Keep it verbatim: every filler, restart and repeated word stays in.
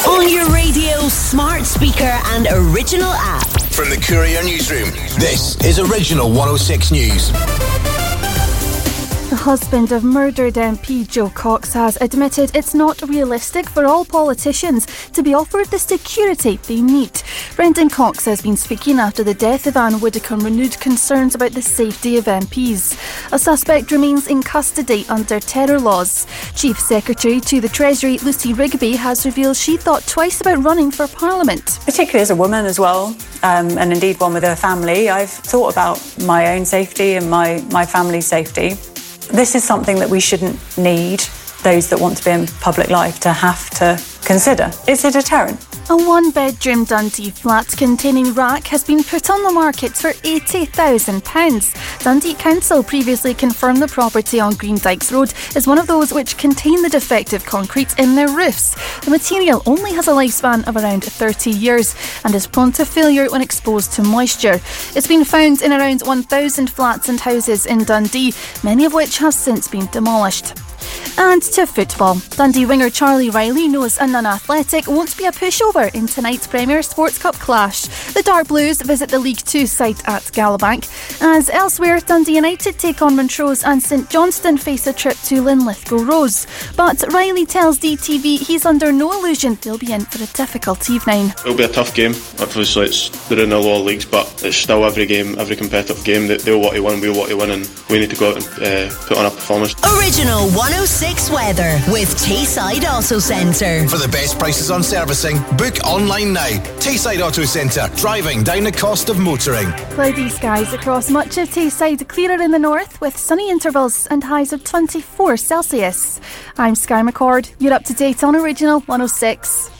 On your radio, smart speaker and original app. From the Courier Newsroom, this is Original one oh six News. The husband of murdered M P Joe Cox has admitted it's not realistic for all politicians to be offered the security they need. Brendan Cox has been speaking after the death of Anne Widdecombe renewed concerns about the safety of M Ps. A suspect remains in custody under terror laws. Chief Secretary to the Treasury, Lucy Rigby, has revealed she thought twice about running for Parliament. Particularly as a woman as well, um, and indeed one with a family, I've thought about my own safety and my, my family's safety. This is something that we shouldn't need those that want to be in public life to have to consider. It's a deterrent. A one-bedroom Dundee flat containing rack has been put on the market for eighty thousand pounds. Dundee Council previously confirmed the property on Green Dykes Road is one of those which contain the defective concrete in their roofs. The material only has a lifespan of around thirty years and is prone to failure when exposed to moisture. It's been found in around one thousand flats and houses in Dundee, many of which have since been demolished. And to football. Dundee winger Charlie Riley knows a non-athletic won't be a pushover in tonight's Premier Sports Cup clash. The Dark Blues visit the League Two side at Gallowbank, as elsewhere Dundee United take on Montrose and St Johnstone face a trip to Linlithgow Rose. But Riley tells D T V he's under no illusion they'll be in for a difficult evening. It'll be a tough game. Obviously it's, they're in the lower leagues, but it's still every game, every competitive game that they'll want to win, we'll want to win, and we need to go out and uh, put on a performance. Original one oh six weather with Tayside Auto Centre. For the best prices on servicing, book online now. Tayside Auto Centre, driving down the cost of motoring. Cloudy skies across much of Tayside, clearer in the north with sunny intervals and highs of twenty-four Celsius. I'm Sky McCord. You're up to date on Original one oh six.